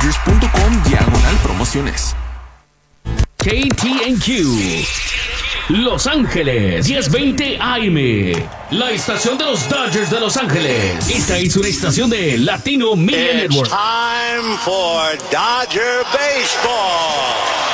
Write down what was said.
dodgers.com/promociones. KTNQ Los Ángeles 1020 AM, la estación de los Dodgers de Los Ángeles. Esta es una estación de Latino Media Network. Time for Dodger Baseball.